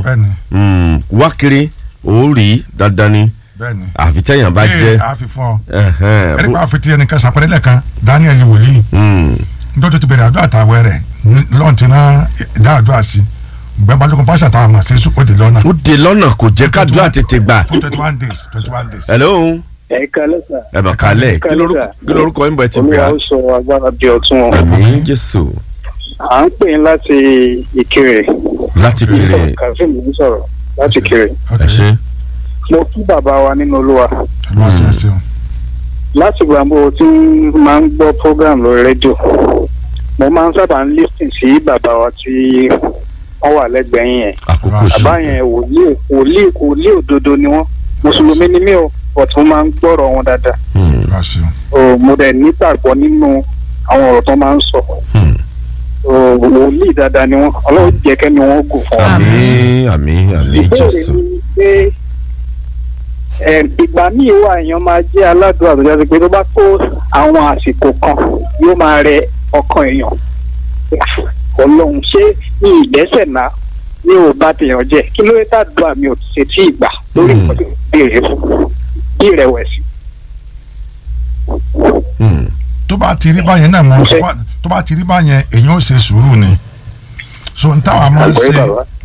bẹ́ẹ̀ni. wá kiri ó rí dandan ni. bẹ́ẹ̀ni. àfi tẹ̀yàn bá jẹ́. àfifọ́ ẹ̀rí pa àfi ti ẹnìkan sàpẹ́rẹ́lẹ̀ kan Daniel wòlíì. nítorí ti bẹ̀rẹ̀ àdúrà tàwẹ̀ rẹ̀ lọ́ọ̀tìná ìdá àdúrà sí gbẹ̀mbálógún pàṣẹ àtàwọn àmọ̀ ṣe ó di lọ́nà. ó di lọ́nà kò jẹ́ kádùá tètè gbà. fún 21 days. hello. ẹ kálẹ́ sà. ẹ bá kalẹ̀ kí lórúkọ yín bọ̀ ẹ ti gbà. olúwa ó sọ agbára bí ọtún wọn. àmín Jésù. à ń pè é láti Ìkirè. láti Ìkirè. Kazeem ń sọ̀rọ̀ láti Ìkirè. ẹ ṣé. mo kí bàbá wa nínú Olúwa. láti gbàgbọ́ tí máa ń gbọ́ program lórí rédíò mo máa ń sábà ń lísìn sí bàbá wa tí wọ́n wà lẹ́gbẹ̀ẹ́ yẹn. àkókò sí. bàbá yẹn wòlíì òdodo ni wọ́n mùsùlùmí ni mí o ọ̀tún máa ń gbọ́rọ̀ wọn dáadáa. mo dẹ̀ nígbàgbọ́ nínú àwọn ọ̀rọ̀ tó máa ń sọ. wòlíì dáadáa ni wọ́n Ọlọ́run jẹ́ kẹ́mi wọn gùn fún wa. àmín Jésù. ìbéèrè mi pé ìgbà míì wà èèyàn máa jẹ́ aládùúgbò àtọ́jà sí pé tó bá kó àwọn àsìkò kan yóò máa rẹ ọkàn èèyàn. Ọlọ́run ṣé ní ìgbésẹ̀ náà ní ò bá tèèyàn jẹ́ kí ló dé tàdúrà mi ò ṣe tí ìgbà lórí ìpàdé ìbéèrè fún bí ìrẹ̀wẹ̀sì. tó bá ti rí báyẹn náà mọ tó bá ti rí báyẹn èèyàn ó ṣe sùúrù ni so n táwa máa ń ṣe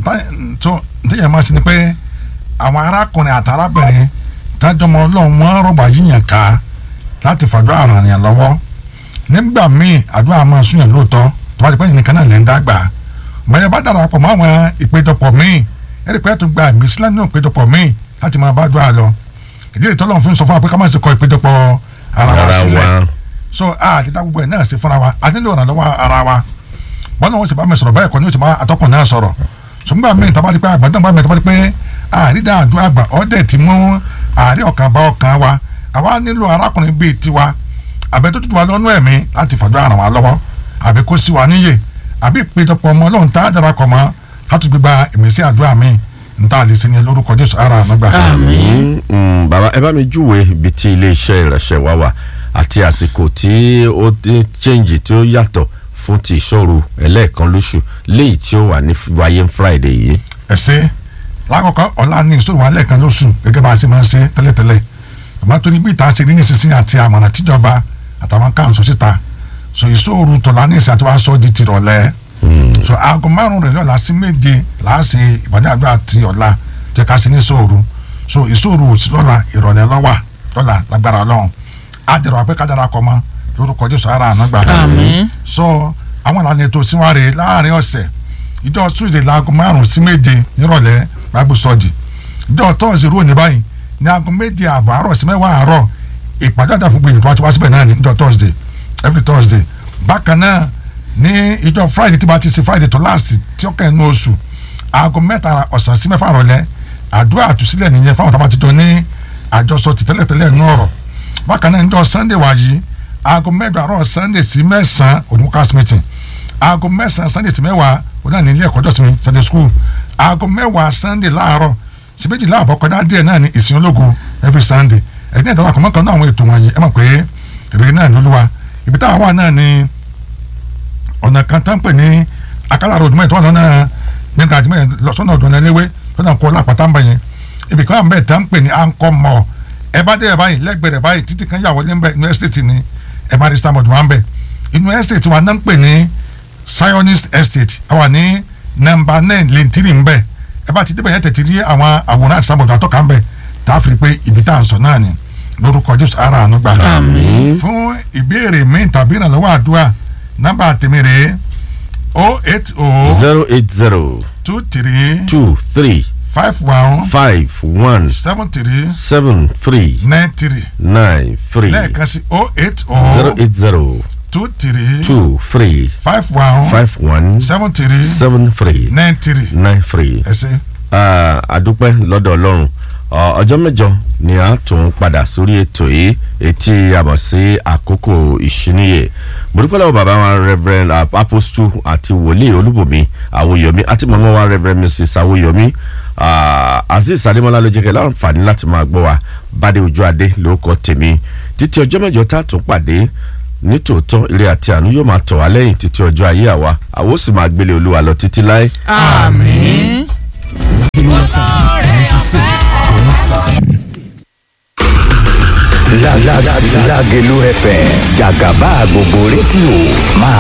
ntẹ́yẹ̀ máa ṣe ni pé àwọn arákùnrin àti arábìnrin tájọmọ Ọlọ́run wọn rọ̀gbà yíyàn ká láti fàdúrà ràn yàn lọ́wọ́ nígbà míì àdúrà máa sún yàn lóòótọ́ tó bá ti pẹ́ yìí nìkan náà lè ń dàgbà bẹ́ẹ̀ bá darapọ̀ mọ́ àwọn ìpéjọpọ̀ míì ẹ̀rí pé tó gba àmì sílẹ̀ nínú ìpéjọpọ̀ míì láti máa bá dúrà lọ ìdílé tọ́lọ́ fún sọ fún wa pé ká má ṣe kọ ìpéjọpọ̀ ara wa sílẹ̀ so àti dá gbogbo ẹ̀ náà ṣe fúnra wa àti nílò ìrànlọ́wọ́ ara wa bọ́n náà wọ́n sì bá mi sọ̀rọ̀ báyìí kọ́ ni ó ti bá atọ́kùn náà sọ̀rọ̀ ṣùgbọ́n mi tàbá di pé àgbà náà bá mi tàbá di pé àrídà àdúrà àgbà ọ̀dẹ̀ ti mú àárí ọ̀kan bá ọkàn wa àwa nílò arákùnrin bíi tiwa àbẹ tó tutù wa lọ́nú ẹ̀mí láti fàdúrà ràn wá lọ́wọ́ àbí kó sí wa níyè àbí ìpéjọpọ̀ ọmọ Ọlọ́run tá a darapọ̀ mọ́ láti gbégbá ìmísí àdúrà mi nta lè sin yẹn lórúkọ Jésù ara àná gbà. àmín. bàbá ẹ bá mi júwe ibi tí iléeṣẹ́ ìrẹsẹ̀ wá wà àti àsìkò tí ó ti change tí ó yàtọ̀ fún ti ìṣòro ẹlẹ́ẹ̀kan lóṣù léyìí tí ó wà ní wáyé Friday yìí. ẹ ṣe lákòókò ọ̀la ní ìṣòro wa lẹ́ẹ̀kan lóṣù gẹ́gẹ́ bá a ṣe máa ń ṣe tẹ́lẹ̀tẹ́lẹ̀ àmọ́ torí bí ìta ṣe ní nísinsìnyí àti àmọ̀ràn tíjọba àtàwọn káàmù síta so ìṣòro tọ̀la ní ìṣàtí wàá sọ di tìrọ̀lẹ́ so aago 5 rẹ̀ lọ́la sí 7 láàṣẹ ìpàdé àdúrà ti ọ̀la jẹ́ ká ṣe ní ìṣòro so ìṣòro lọ́la ìrọ̀lẹ́ lọ́wà lọ́la lágbára Ọlọ́run àjẹrò àpẹ́ kájára kọ́ mọ́ lórúkọ Jésù ara àná gbà. so àwọn ìlànà ètò ìsínwárẹ̀ láàrin ọ̀sẹ̀ ìjọ Tuesday láago 5 sí 7 nírọ̀lẹ́ Bible study ìjọ Thursday rò ní báyìí ní aago 2 àbọ̀ àárọ̀ sí 10 àárọ̀ ìpàdé àdàfún gbìyànjú àti wá síbẹ̀ náà ní ìjọ Thursday every Thursday bákan náà ní ìjọ Friday tí bá ti ṣe Friday tó last tí ó kẹ́hìn ní oṣù aago 3 ọ̀sán sí 6 rọ̀lẹ́ àdúrà àtúnṣílẹ̀ nìyẹn fáwọn tábà ti jọ ní àjọsọ ti tẹ́lẹ̀tẹ́lẹ̀ nú ọ̀rọ̀ bákan náà níjọ Sunday wáyé aago 7 àárọ̀ Sunday sí 9 onímọ̀kásí meeting aago 9 Sunday sí 10 oní ní ilé ẹ̀kọ́ jọ́sìn Sunday school aago 10 Sunday láàárọ̀ sí 12 àbọ̀ kọjá díẹ̀ náà ní ìsìn ológo every Sunday ẹ̀dín ìtàn àkọ́mọ́ kan náà àwọn ètò wọ̀nyí ẹ mọ̀ pé ìrírí náà lÓlúwa ibi táwa wà náà ni ọ̀nà kan tán pè ní Akálà road mẹ́tọ́ lọ́nà nígbà àjùmọ̀ yẹn lọ́sọ̀nà ọ̀dọ̀ ẹlẹ́wẹ́ lọ́nà kọ́ lápáta ń bẹ̀ yẹn ibì kan bẹ́ẹ̀ tán pè ní Anchor Mall ẹ bá dé ẹ báyìí lẹ́gbẹ̀ẹ́ rẹ̀ báyìí títí kan yàwó ní bẹ̀ inú estate ni ẹ má rí stamford wà ń bẹ̀ inú estate wa náà ń pè ní Zionist Estate àwa ní number 9 lentiri ń bẹ̀ ẹ bá ti débẹ̀ yẹn tẹ̀tí rí àwọn àwòrán stamford àtọ́ka ń bẹ̀ tá a fi pé ibi tá à ń sọ náà ni lórúkọ Jésù ara àánú gbà. fún ìbéèrè mi tàbí ìrànlọ́wọ́ àdúrà nọ́mbà tèmi rèé 080 23 51 73 93 lẹ́ẹ̀kan sí 080 23 51 73 93 ẹ ṣé. àdúpẹ́ lọ́dọ̀ Ọlọ́run ọjọ́ mẹ́jọ ni a tún padà sórí ètò yìí etí àbọ̀ sí àkókò ìṣíníyè mọ̀dúpẹ́lẹ́ bàbá wa Reverend Apostle àti wòlíì Olúbùnmi Àwòyọ̀mí àti mọ̀mọ́ wa Reverend Mrs. Àwòyọ̀mí Azeez Adémọ́lá ló jẹ́ kẹ́ láǹfààní láti máa gbọ́ wa Bádé Ojú Adé lórúkọ tèmi títí ọjọ́ mẹ́jọ tá a tún pàdé nítòótọ́ ire àti àánú yóò máa tọ̀ wá lẹ́yìn títí ọjọ́ ayé àwa ó sì máa gbélé Olúwa lọ títí láé. àmín. Lágelú FM jàgàbá gbogbo rédíò máa